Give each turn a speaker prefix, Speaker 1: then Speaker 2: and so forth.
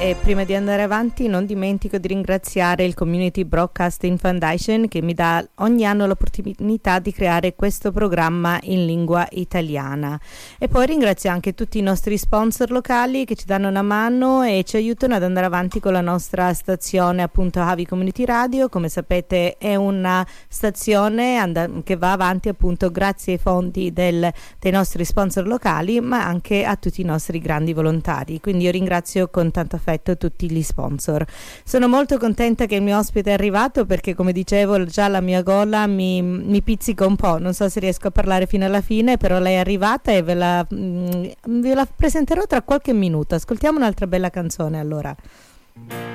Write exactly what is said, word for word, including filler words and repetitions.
Speaker 1: e prima di andare avanti non dimentico di ringraziare il Community Broadcasting Foundation che mi dà ogni anno l'opportunità di creare questo programma in lingua italiana. E poi ringrazio anche tutti i nostri sponsor locali che ci danno una mano e ci aiutano ad andare avanti con la nostra stazione, appunto Havi Community Radio. Come sapete è una stazione and- che va avanti appunto grazie ai fondi del, dei nostri sponsor locali, ma anche a tutti i nostri grandi volontari. Quindi io ringrazio con tanto affetto tutti gli sponsor. Sono molto contenta che il mio ospite è arrivato perché, come dicevo, già la mia gola mi, mi pizzica un po'. Non so se riesco a parlare fino alla fine, però lei è arrivata e ve la, mh, ve la presenterò tra qualche minuto. Ascoltiamo un'altra bella canzone allora.